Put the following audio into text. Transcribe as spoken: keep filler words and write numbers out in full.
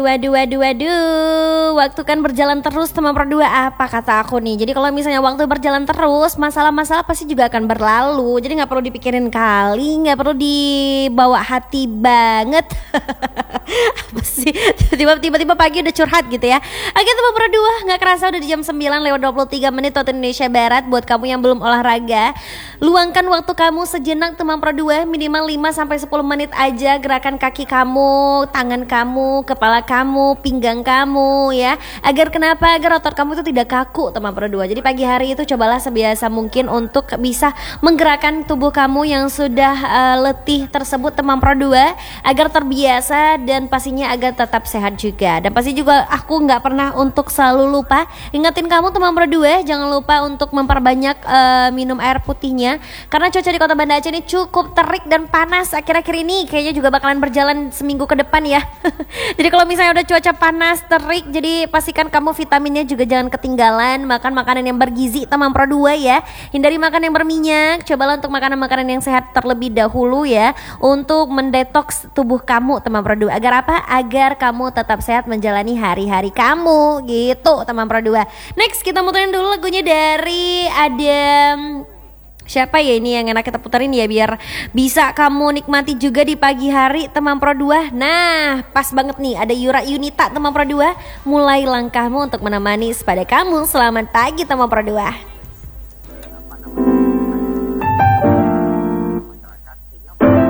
Waduh, waduh, waduh, waktu kan berjalan terus teman berdua, apa kata aku nih. Jadi kalau misalnya waktu berjalan terus, masalah-masalah pasti juga akan berlalu. Jadi nggak perlu dipikirin kali, nggak perlu dibawa hati banget. Apa sih, tiba-tiba tiba-tiba pagi udah curhat gitu ya. Oke teman berdua, nggak kerasa udah di jam sembilan lewat dua puluh tiga menit waktu Indonesia Barat. Buat kamu yang belum olahraga, luangkan waktu kamu sejenak teman berdua, minimal lima sampai sepuluh menit aja. Gerakan kaki kamu, tangan kamu, kepala kamu, pinggang kamu ya. Agar kenapa? Agar otot kamu itu tidak kaku teman berdua. Jadi pagi hari itu cobalah sebiasa mungkin untuk bisa menggerakkan tubuh kamu yang sudah uh, letih tersebut teman berdua, agar terbiasa dan pastinya agar tetap sehat juga. Dan pasti juga aku nggak pernah untuk selalu lupa ingetin kamu teman berdua, jangan lupa untuk memperbanyak uh, minum air putihnya, karena cuaca di Kota Banda Aceh ini cukup terik dan panas akhir-akhir ini. Kayaknya juga bakalan berjalan seminggu ke depan ya. Jadi kalau misalnya udah cuaca panas terik, jadi pastikan kamu vitaminnya juga jangan ketinggalan. Makan makanan yang bergizi teman berdua ya. Hindari makan yang berminyak. Cobalah untuk makanan-makanan yang sehat terlebih dahulu ya, untuk mendetoks tubuh kamu teman berdua. Agar apa? Agar kamu tetap sehat menjalani hari-hari kamu gitu teman berdua. Next kita muterin dulu lagunya dari Adam. Siapa ya ini yang enak kita puterin ya, biar bisa kamu nikmati juga di pagi hari teman Pro dua. Nah pas banget nih, ada Yura Yunita teman Pro dua. Mulai langkahmu untuk menemani sepada kamu. Selamat pagi teman Pro dua.